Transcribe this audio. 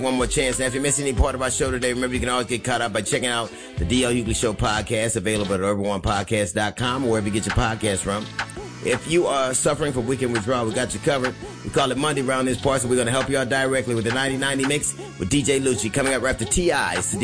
One more chance. Now, if you missed any part of our show today, remember you can always get caught up by checking out the D.L. Hughley Show podcast, available at urban1podcast.com or wherever you get your podcast from. If you are suffering from weekend withdrawal, we got you covered. We call it Monday around this part, so we're going to help you out directly with the 90-90 mix with DJ Lucci coming up right after T.I.'s